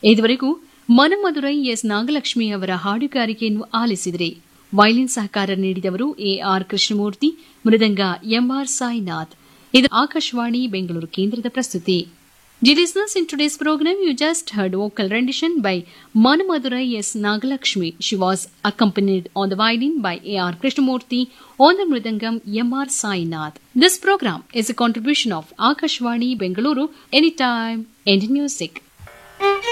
ಇದುವರೆಗೂ ಮನಮದುರೈ ಎಸ್ ನಾಗಲಕ್ಷ್ಮಿ ಅವರ ಹಾಡುಗಾರಿಕೆಯನ್ನು ಆಲಿಸಿದರೆ ವೈಲಿನ್ ಸಹಕಾರ ನೀಡಿದವರು ಎಆರ್ ಕೃಷ್ಣಮೂರ್ತಿ, ಮೃದಂಗ ಎಂಆರ್ ಸಾಯಿನಾಥ್. ಇದು ಆಕಾಶವಾಣಿ ಬೆಂಗಳೂರು ಕೇಂದ್ರದ ಪ್ರಸ್ತುತಿ. Dear listeners, in today's program, you just heard vocal rendition by Manamadurai S. Nagalakshmi. She was accompanied on the violin by A.R. Krishnamurthy, on the mridangam M.R. Sainath. This program is a contribution of Akashvani Bengaluru, Anytime, Indian Music.